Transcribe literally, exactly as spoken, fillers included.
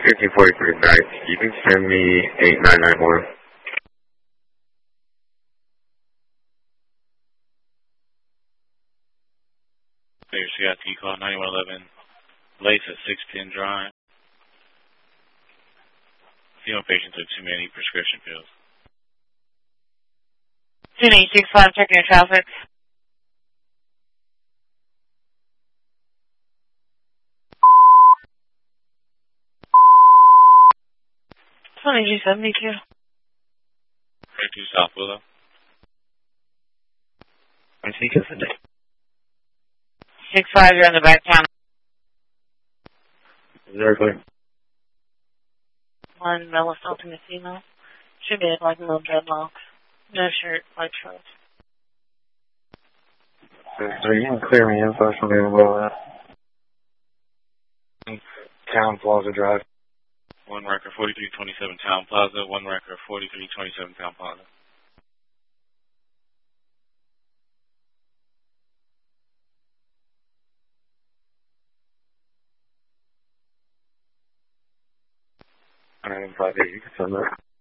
fifteen forty-three nights. You can send me eight nine nine one. There's C I T call ninety-one eleven, Lace at six ten Drive. Female patient took too many prescription pills. two eight six five, checking your traffic. twenty-two seventy-two. thirty-two South Willow. I think it's a day. six five, you're in the back town. Exactly. One male assaulting a female. Should be like little dreadlocks. No shirt, white shorts. So you can clear me info from me about that. Town Plaza Drive. One record forty-three twenty-seven Town Plaza. One record forty-three twenty-seven Town Plaza. Alright, five eight, you can send that.